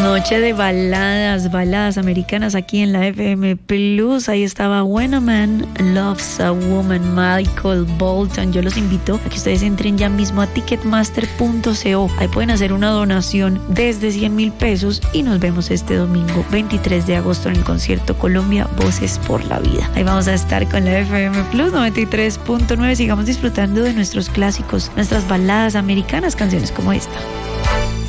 Noche de baladas americanas aquí en la FM Plus. Ahí estaba When a Man Loves a Woman, Michael Bolton. Yo los invito a que ustedes entren ya mismo a ticketmaster.co. Ahí pueden hacer una donación desde 100,000 pesos y nos vemos este domingo 23 de agosto en el concierto Colombia Voces por la Vida. Ahí vamos a estar con la FM Plus 93.9. Sigamos disfrutando de nuestros clásicos, nuestras baladas americanas, canciones como esta.